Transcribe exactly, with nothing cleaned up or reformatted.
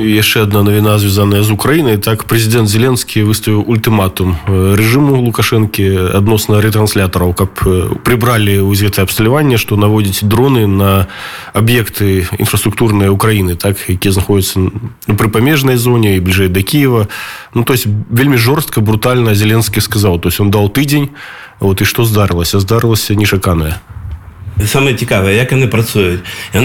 яшчэ одна навіна, звязаная з Украінай. Так, прэзідэнт Зеленскі выставіў ультыматум рэжыму Лукашэнкі адносна ретранслятараў, каб прыбралі ў гэтае абсталяванне, што наводзіць дроны на аб'екты інфраструктурныя Украіны, так, якія знаходзяцца ну, пры памежнай зоне і бліжэй да Кіева. Ну, то есть, вельмі жорстка, брутальна Зеленскі сказаў. То есть, он даў тыдзень, вот, і што здарылася? Здарылася нечаканае. Саме цікаве, як вони працюють.